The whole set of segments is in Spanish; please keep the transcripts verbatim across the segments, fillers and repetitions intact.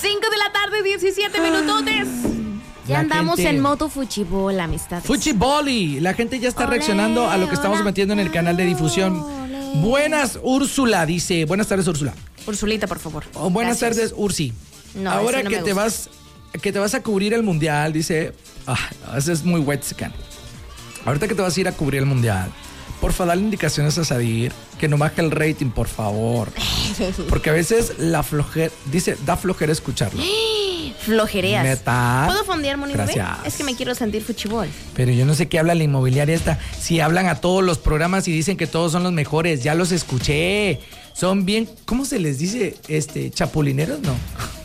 cinco de la tarde, diecisiete minutotes. Ya La andamos gente- en moto fuchibol, amistades. Fuchiboli. La gente ya está Olé, reaccionando a lo que estamos hola, metiendo en el canal de difusión. olé. Buenas, Úrsula, dice. Buenas tardes, Úrsula. Ursulita, por favor. Oh, buenas Gracias. tardes, Ursi. No, Ahora ese no que me te gusta. vas que te vas a cubrir el mundial, dice. Ah, ese es muy Wetzican. Ahorita que te vas a ir a cubrir el mundial, porfa, dale indicaciones a Sadir que no baje el rating, por favor. Porque a veces la flojera, dice, da flojera escucharlo. Flojereas. ¿Neta? ¿Puedo fondear, Moni Bebé? Gracias. Es que me quiero sentir fuchibol. Pero yo no sé qué habla la inmobiliaria esta. Si hablan a todos los programas y dicen que todos son los mejores, ya los escuché. Son bien, ¿cómo se les dice? Este, chapulineros, no.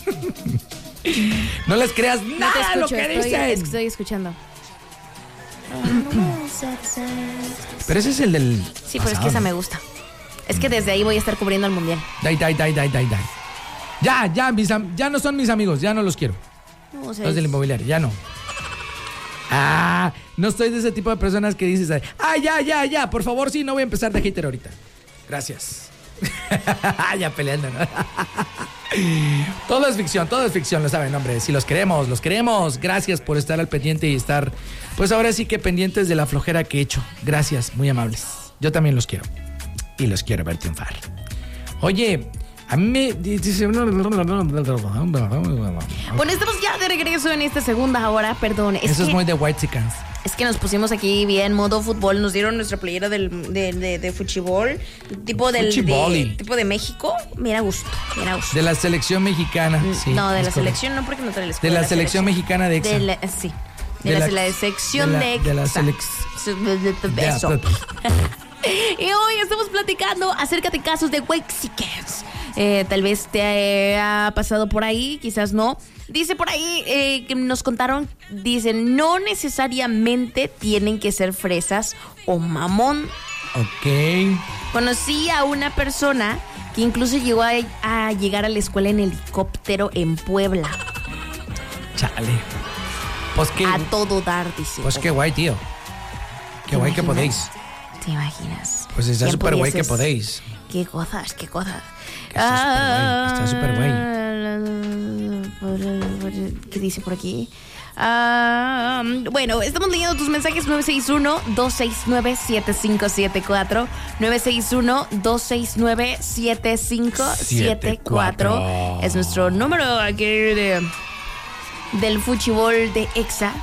No les creas No nada te escucho, lo que estoy, dicen. es que estoy escuchando. Pero ese es el del. Sí, pero es que esa me gusta. Es que desde ahí voy a estar cubriendo el mundial. Dai, dai, dai, dai, dai, dai. Ya, ya, mis am- ya no son mis amigos, ya no los quiero. No, o sea, Los del es- inmobiliario, ya no. Ah, no estoy de ese tipo de personas que dices, ah, ya, ya, ya, por favor, sí, no voy a empezar de hater ahorita. Gracias. Ya peleando, ¿no? Todo es ficción, todo es ficción, lo saben, hombre. Si los queremos, los queremos. Gracias por estar al pendiente y estar, pues ahora sí que pendientes de la flojera que he hecho. Gracias, muy amables. Yo también los quiero. Y los quiero ver triunfar. Oye, a mí me dice. Bueno, estamos ya de regreso en esta segunda hora, perdón. Es Eso que, es muy de White Chickens. es que nos pusimos aquí bien modo fútbol, nos dieron nuestra playera del, de, de, de fuchibol, tipo del Fuchiboli. de, tipo de México. Mira gusto, mira gusto. De la selección mexicana. Sí, no, de es la correcto. selección no, porque no trae el escudo De la selección mexicana de Exa. De la, sí. De, De la, la- la sección de la- de, de la Exa. selec- De eso. De- Y hoy estamos platicando acerca de casos de Wexicans. Eh, tal vez te eh, ha pasado por ahí, quizás no. Dice por ahí eh, que nos contaron, dicen, no necesariamente tienen que ser fresas o mamón. Ok. Conocí a una persona que incluso llegó a, a llegar a la escuela en helicóptero en Puebla. Chale. Pues qué, A todo dar, dice. pues qué guay, tío. Qué guay que imaginas? podéis. ¿Te imaginas? Pues está Ya súper guay pudieses- que podéis. Qué cosas, qué cosas. Que está súper guay, está ¿Qué dice por aquí? Ah, bueno, estamos leyendo tus mensajes. Nueve seis uno, dos seis nueve, siete cinco siete cuatro nueve seis uno, dos seis nueve, siete cinco siete cuatro es nuestro número aquí de, del fuchibol de Exa.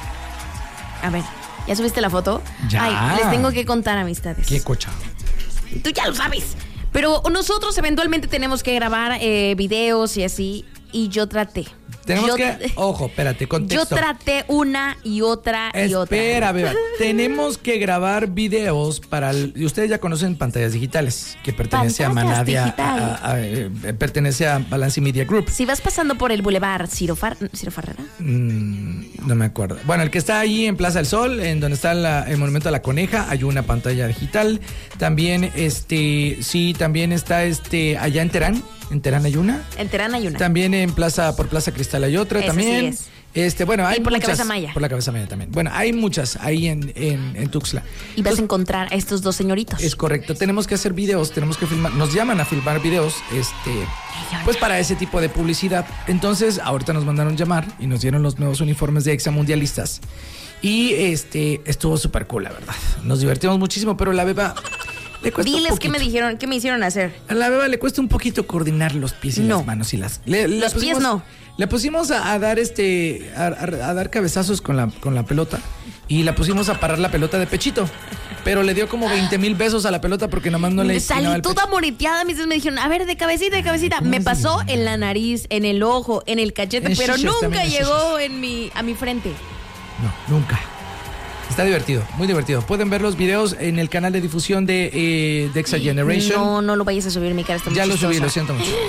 A ver, ¿ya subiste la foto? Ya. Ay, les tengo que contar, amistades. Qué cocha. Tú ya lo sabes. Pero nosotros eventualmente tenemos que grabar eh, videos y así. Y yo traté. Tenemos Yo- que. Ojo, espérate, Yo contexto. traté una y otra y otra. Espera, beba. Tenemos que grabar videos para. el- y ustedes ya conocen Pantallas Digitales, que pertenece a Pantallas Manadia. Digital. a- a- eh, pertenece a Balance Media Group. Si vas pasando por el Boulevard Ciro, Far- Ciro Farrera. Mm, no me acuerdo. Bueno, el que está ahí en Plaza del Sol, en donde está la- el Monumento a la Coneja, hay una pantalla digital. También, este, sí, también está este allá en Terán. En Terán hay una. En Terán hay una. También en Plaza, por Plaza Cristal hay otra Esa también. sí es. Este, bueno, hay Y por la muchas. Cabeza Maya. Por la Cabeza Maya también. Bueno, hay muchas ahí en, en, en Tuxtla. Y vas a Entonces, encontrar a estos dos señoritos. es correcto. Tenemos que hacer videos, tenemos que filmar. Nos llaman a filmar videos, este, pues para ese tipo de publicidad. Entonces, ahorita nos mandaron llamar y nos dieron los nuevos uniformes de Exa Mundialistas. Y este, estuvo súper cool, la verdad. Nos divertimos muchísimo, pero la beba le cuesta un Diles qué poquito. me dijeron, qué me hicieron hacer. A la beba le cuesta un poquito coordinar los pies y No. las manos y las. le- le Los pies no. Le pusimos a, a dar este. A, a- a dar cabezazos con la, con la pelota. Y la pusimos a parar la pelota de pechito. Pero le dio como veinte mil besos a la pelota porque nomás no le Me inclinaba salí el toda pecho. moreteada. Mis me dijeron, a ver, de cabecita, de cabecita. ¿Cómo Me es pasó eso? en la nariz, en el ojo, en el cachete, En pero shishas, nunca también en llegó en mi, a mi frente. No, nunca. Está divertido, muy divertido. Pueden ver los videos en el canal de difusión de, eh, de Exa Generation. No, no lo vayas a subir, mi cara está muy Ya lo chistosa. subí, lo siento mucho.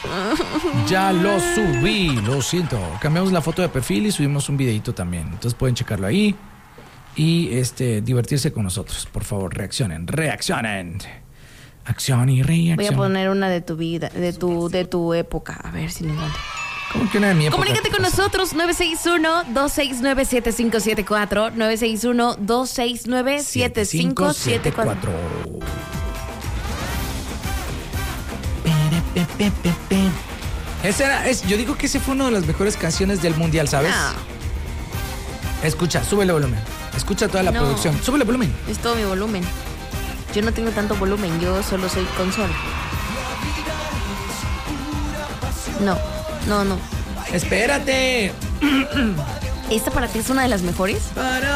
Ya lo subí, lo siento. Cambiamos la foto de perfil y subimos un videito también. Entonces pueden checarlo ahí y este divertirse con nosotros. Por favor, reaccionen, reaccionen. Acción y reacción. Voy a poner una de tu vida, de tu, de tu época. A ver si me encuentro. ¿Cómo que una de mi época? Comunícate con ¿Qué pasa? nosotros, nueve seis uno, dos seis nueve, siete cinco siete cuatro, nueve seis uno, dos seis nueve, siete cinco siete cuatro. Ese era, es, yo digo que ese fue una de las mejores canciones del mundial, ¿sabes? No, Escucha, súbele volumen. Escucha toda la No. producción. Súbele volumen. es todo mi volumen. Yo no tengo tanto volumen, yo solo soy consola. No, no, no. Espérate. ¿Esta para ti es una de las mejores? Para